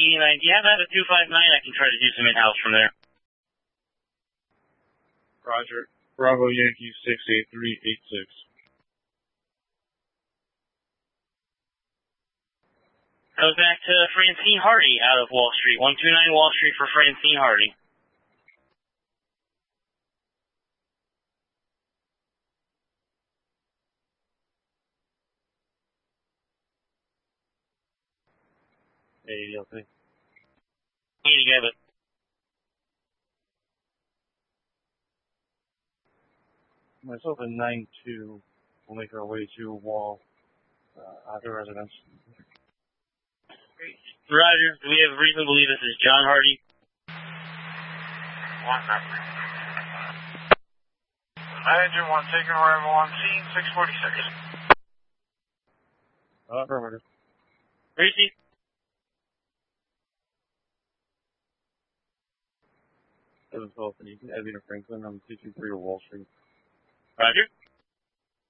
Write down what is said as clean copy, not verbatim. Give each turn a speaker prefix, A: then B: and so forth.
A: 89. Do you have that at 259? I can try to do some in-house from there.
B: Roger. Bravo Yankee 68386.
A: Goes back to Francine Hardy out of Wall Street. 129 Wall Street for Francine Hardy.
B: ADLP.
A: 80, get it.
B: Myself and 92 will make our way to Wall, Author Residence.
A: Roger. Do we have reason to believe this is John Hardy?
C: 901 taking arrival on scene 646.
B: Affirmative.
A: Tracy?
B: Evan Sullivan, Edwina Franklin on 223 Wall Street.
A: Roger.